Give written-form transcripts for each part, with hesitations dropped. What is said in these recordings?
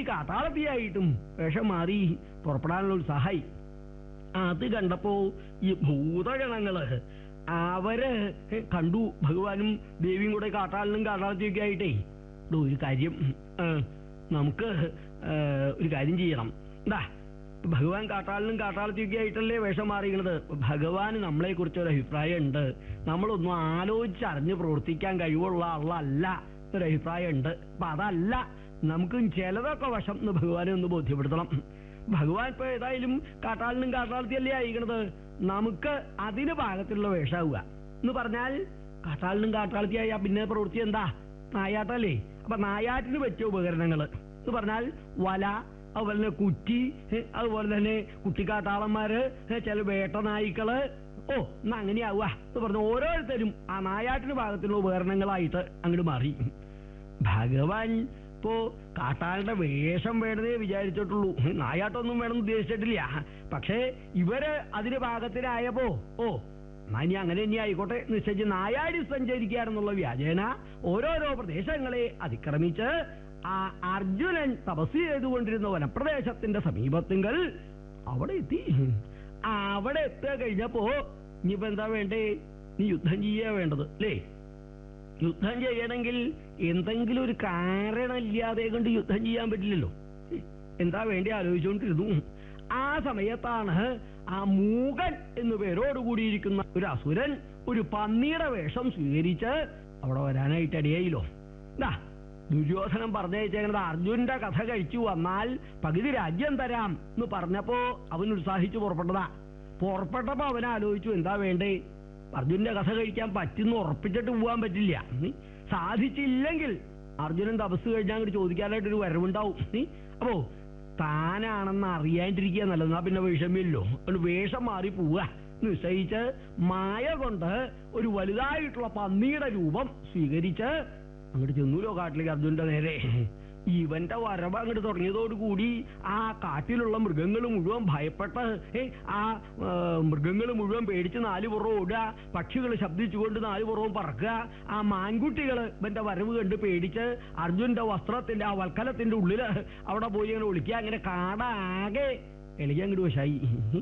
കാട്ടാളത്തിയായിട്ടും വേഷം മാറി പുറപ്പെടാനുള്ള ഉത്സാഹമായി. അത് കണ്ടപ്പോ ഈ ഭൂതഗണങ്ങള് അവര് കണ്ടു ഭഗവാനും ദേവിയും കൂടെ കാട്ടാളിനും കാട്ടാളത്തിയൊക്കെ ആയിട്ടേ, ഒരു കാര്യം നമുക്ക് ഒരു കാര്യം ചെയ്യണം. എന്താ, ഭഗവാൻ കാട്ടാളിനും കാട്ടാളത്തിയൊക്കെ ആയിട്ടല്ലേ വേഷം മാറിയത്. ഭഗവാന് നമ്മളെ കുറിച്ച് ഒരു അഭിപ്രായം ഉണ്ട്, നമ്മളൊന്നും ആലോചിച്ചറിഞ്ഞ് പ്രവർത്തിക്കാൻ കഴിവുള്ള ആളല്ല ഒരു അഭിപ്രായം ഉണ്ട്. അപ്പൊ അതല്ല, നമുക്കും ചിലതൊക്കെ വശം എന്ന് ഭഗവാനെ ഒന്ന് ബോധ്യപ്പെടുത്തണം. ഭഗവാൻ ഇപ്പൊ ഏതായാലും കാട്ടാളിനും കാട്ടാളത്തിയല്ലേ അയക്കണത്, നമുക്ക് അതിന് പാകത്തിലുള്ള വേഷാവുക എന്ന് പറഞ്ഞാൽ, കാട്ടാളിനും കാട്ടാളത്തിയായ പിന്നെ പ്രവൃത്തി എന്താ, നായാട്ടല്ലേ. അപ്പൊ നായാട്ടിന് പറ്റിയ ഉപകരണങ്ങൾ എന്ന് പറഞ്ഞാൽ വല, അതുപോലെ തന്നെ കുറ്റി, അതുപോലെ തന്നെ കുട്ടിക്കാട്ടാളന്മാര്, ചില വേട്ട നായ്ക്കള്, എന്നാ അങ്ങനെയാവുക എന്ന് പറഞ്ഞ ഓരോരുത്തരും ആ നായാട്ടിന് പാകത്തിലുള്ള ഉപകരണങ്ങളായിട്ട് അങ്ങോട്ട് മാറി. ഭഗവാൻ ഇപ്പോ കാട്ടാളുടെ വേഷം വേണമെന്നേ വിചാരിച്ചിട്ടുള്ളൂ, നായാട്ടൊന്നും വേണമെന്ന് ഉദ്ദേശിച്ചിട്ടില്ല. പക്ഷേ ഇവര് അതിന് പാകത്തിനായപ്പോ ഇനി അങ്ങനെ ഇനി ആയിക്കോട്ടെ നിശ്ചയിച്ച് നായാടി സഞ്ചരിക്കാരെന്നുള്ള വ്യാജേന ഓരോരോ പ്രദേശങ്ങളെ അതിക്രമിച്ച് ആ അർജുനൻ തപസ് ചെയ്തുകൊണ്ടിരുന്ന വനപ്രദേശത്തിന്റെ സമീപത്തിങ്കൽ അവിടെ എത്തി. അവിടെ എത്തുക കഴിഞ്ഞപ്പോ ഇനിയിപ്പോ എന്താ വേണ്ടേ, നീ യുദ്ധം ചെയ്യാ വേണ്ടത് അല്ലേ. യുദ്ധം ചെയ്യണമെങ്കിൽ എന്തെങ്കിലും ഒരു കാരണമില്ലാതെ കൊണ്ട് യുദ്ധം ചെയ്യാൻ പറ്റില്ലല്ലോ. എന്താ വേണ്ടി ആലോചിച്ചുകൊണ്ടിരുന്നു. ആ സമയത്താണ് ആ മൂകൻ എന്നു പേരോടുകൂടിയിരിക്കുന്ന ഒരു അസുരൻ ഒരു പന്നിയുടെ വേഷം സ്വീകരിച്ച് അവിടെ വരാനായിട്ട് ഇടയായില്ലോ. എന്താ ദുര്യോധനൻ പറഞ്ഞയച്ചേക്കുന്നത്, അർജുനന്റെ കഥ കഴിച്ചു വന്നാൽ പകുതി രാജ്യം തരാം എന്ന് പറഞ്ഞപ്പോ അവൻ ഉത്സാഹിച്ചു പുറപ്പെട്ടതാ. പുറപ്പെട്ടപ്പോ അവൻ ആലോചിച്ചു എന്താ വേണ്ടേ, അർജുനന്റെ കഥ കഴിക്കാൻ പറ്റുന്ന ഉറപ്പിച്ചിട്ട് പോകാൻ പറ്റില്ല. സാധിച്ചില്ലെങ്കിൽ അർജുനൻ തപസ് കഴിഞ്ഞാൽ അങ്ങോട്ട് ചോദിക്കാനായിട്ടൊരു വരവുണ്ടാവും. അപ്പോ താനാണെന്ന് അറിയാണ്ടിരിക്കുക നല്ലത്, എന്നാ പിന്നെ വിഷമില്ലോ. അതുകൊണ്ട് വേഷം മാറി പോവുക നിശ്ചയിച്ച് മായ കൊണ്ട് ഒരു വലുതായിട്ടുള്ള പന്നിയുടെ രൂപം സ്വീകരിച്ച് അങ്ങോട്ട് ചെന്നൂലോ കാട്ടിലേക്ക് അർജുനന്റെ നേരെ. ഇവന്റെ വരവ് അങ്ങോട്ട് തുടങ്ങിയതോടുകൂടി ആ കാട്ടിലുള്ള മൃഗങ്ങൾ മുഴുവൻ ഭയപ്പെട്ട്, ആ മൃഗങ്ങൾ മുഴുവൻ പേടിച്ച് നാലുപുറവും ഓടുക, പക്ഷികൾ ശബ്ദിച്ചുകൊണ്ട് നാലുപുറവും പറക്കുക. ആ മാൻകുട്ടികൾ ഇവന്റെ വരവ് കണ്ട് പേടിച്ച് അർജുനന്റെ വസ്ത്രത്തിന്റെ ആ വൽക്കലത്തിന്റെ ഉള്ളില് അവിടെ പോയി അങ്ങനെ ഒളിക്കുക. അങ്ങനെ കാടാകെ എളിക്കാൻ അങ്ങോട്ട് വശായി.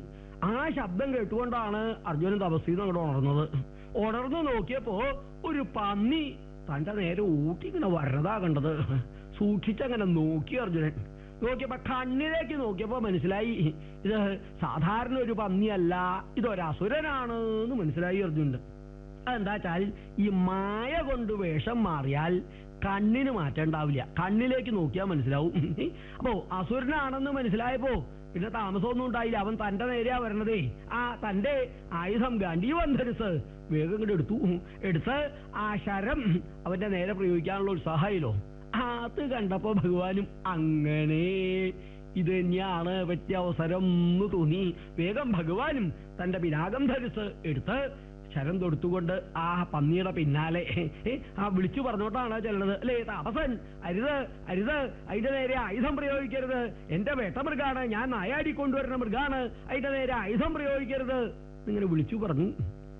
ആ ശബ്ദം കേട്ടുകൊണ്ടാണ് അർജുനൻ തപസ്സിന്ന് അങ്ങോട്ട് ഉണർന്നത്. ഉണർന്നു നോക്കിയപ്പോ ഒരു പന്നി തന്റെ നേരെ ഊട്ടിങ്ങനെ വരണതാ കണ്ടത്. സൂക്ഷിച്ചങ്ങനെ നോക്കി അർജുനൻ. നോക്കിയപ്പോ കണ്ണിലേക്ക് നോക്കിയപ്പോ മനസ്സിലായി ഇത് സാധാരണ ഒരു പന്നിയല്ല, ഇതൊരസുരനാണ് എന്ന് മനസ്സിലായി അർജുനൻ. അതെന്താ വെച്ചാൽ ഈ മായ കൊണ്ട് വേഷം മാറിയാൽ കണ്ണിന് മാറ്റം ഉണ്ടാവില്ല, കണ്ണിലേക്ക് നോക്കിയാൽ മനസ്സിലാവും. അപ്പോ അസുരനാണെന്ന് മനസ്സിലായപ്പോ പിന്നെ താമസമൊന്നും ഉണ്ടായില്ല. അവൻ തന്റെ നേരെയാ വരണതേ. ആ തന്റെ ആയുധം ഗാന്ധീവന്ധനുസ് വേഗം ഇങ്ങോട്ട് എടുത്ത് ആ ശരം അവന്റെ നേരെ പ്രയോഗിക്കാനുള്ള ഉത്സാഹമായില്ലോ. അത് കണ്ടപ്പോ ഭഗവാനും അങ്ങനെ ഇത് തന്നെയാണ് പറ്റിയ അവസരം എന്ന് തോന്നി. വേഗം ഭഗവാനും തന്റെ പിനാകം ധനുസ് എടുത്ത് ശരം തൊടുത്തുകൊണ്ട് ആ പന്നിയുടെ പിന്നാലെ ആ വിളിച്ചു പറഞ്ഞോട്ടാണ് ചെല്ലണത് അല്ലേ. താപസൻ, അരുത് അരുത്, അതിന്റെ നേരെ ആയുധം പ്രയോഗിക്കരുത്, എന്റെ വേട്ടമൃഗാണ്, ഞാൻ നായാടിക്കൊണ്ടുവരുന്ന മൃഗാണ്, അതിന്റെ നേരെ ആയുധം പ്രയോഗിക്കരുത് ഇങ്ങനെ വിളിച്ചു പറഞ്ഞു.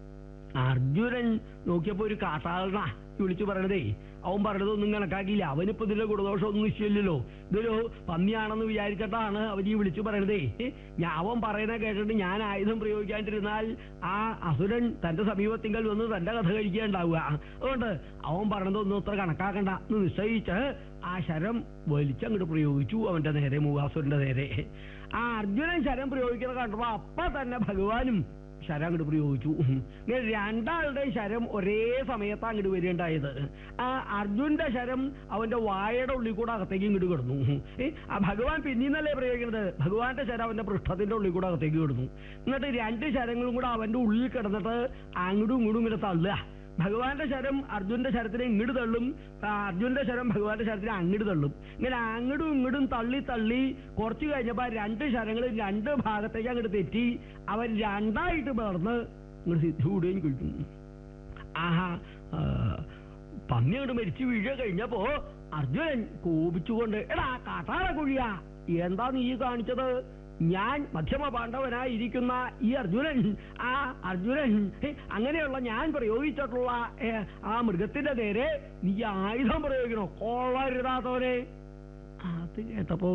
അർജുനൻ നോക്കിയപ്പോ ഒരു കാട്ടാളനാ വിളിച്ചു പറയണതേ. അവൻ പറഞ്ഞതൊന്നും കണക്കാക്കിയില്ല. അവനിപ്പോ ഇതിന്റെ ഗുണദോഷമൊന്നും നിശ്ചയില്ലല്ലോ. ഇതൊരു പന്നിയാണെന്ന് വിചാരിച്ചിട്ടാണ് അവൻ ഈ വിളിച്ചു പറയണതേ. അവൻ പറയുന്ന കേട്ടിട്ട് ഞാൻ ആയുധം പ്രയോഗിക്കാണ്ടിരുന്നാൽ ആ അസുരൻ തന്റെ സമീപത്തിങ്കൽ വന്ന് തന്റെ കഥ കഴിക്കുകയുണ്ടാവുക. അതുകൊണ്ട് അവൻ പറഞ്ഞതൊന്നും അത്ര കണക്കാക്കണ്ട എന്ന് നിശ്ചയിച്ച് ആ ശരം വലിച്ചങ്ങോട്ട് പ്രയോഗിച്ചു അവന്റെ നേരെ, മൂകാസുരന്റെ നേരെ. ആ അർജുനൻ ശരം പ്രയോഗിക്കുന്നത് കണ്ടപ്പോ അപ്പൊ തന്നെ ഭഗവാനും ശരം അങ്ങോട്ട് പ്രയോഗിച്ചു. ഇങ്ങനെ രണ്ടാളുടെയും ശരം ഒരേ സമയത്ത് അങ്ങോട്ട് വരികയുണ്ടായത്. ആ അർജുനന്റെ ശരം അവന്റെ വായയുടെ ഉള്ളിൽ കൂടെ അകത്തേക്ക് ഇങ്ങോട്ട് കിടന്നു. ആ ഭഗവാൻ പിന്നീന്നല്ലേ പ്രയോഗിക്കുന്നത്, ഭഗവാന്റെ ശരം അവന്റെ പൃഷ്ഠത്തിന്റെ ഉള്ളിൽ കൂടെ അകത്തേക്ക് കിടന്നു. എന്നിട്ട് രണ്ട് ശരങ്ങളും കൂടെ അവന്റെ ഉള്ളിൽ കിടന്നിട്ട് അങ്ങോട്ടും ഇങ്ങോട്ടും ഇങ്ങനെ തള്ളുക. ഭഗവാന്റെ ശരം അർജുനന്റെ ശരത്തിനെ ഇങ്ങോട്ട് തള്ളും, അർജുനന്റെ ശരം ഭഗവാന്റെ ശരത്തിനെ അങ്ങോട്ട് തള്ളും. ഇങ്ങനെ അങ്ങോട്ടും ഇങ്ങോട്ടും തള്ളി തള്ളി കുറച്ച് കഴിഞ്ഞപ്പോ രണ്ട് ശരങ്ങളും രണ്ട് ഭാഗത്തേക്ക് അങ്ങോട്ട് തെറ്റി അവൻ രണ്ടായിട്ട് വളർന്ന് ഇങ്ങോട്ട് സിദ്ധികൂടുകയും കഴിക്കും. ആഹാ, പന്നി അങ്ങോട്ട് മരിച്ചു വീഴുക കഴിഞ്ഞപ്പോ അർജുനൻ കോപിച്ചുകൊണ്ട്, എടാ കാട്ടാള കുഴിയാ, എന്താ നീ കാണിച്ചത്? ഞാൻ മധ്യമ പാണ്ഡവനായിരിക്കുന്ന ഈ അർജുനൻ, ആ അർജുനൻ അങ്ങനെയുള്ള ഞാൻ പ്രയോഗിച്ചിട്ടുള്ള ആ മൃഗത്തിന്റെ നേരെ നീ ആയുധം പ്രയോഗിക്കണോ? കൊള്ളരുതാത്തവനെ. അത് കേട്ടപ്പോ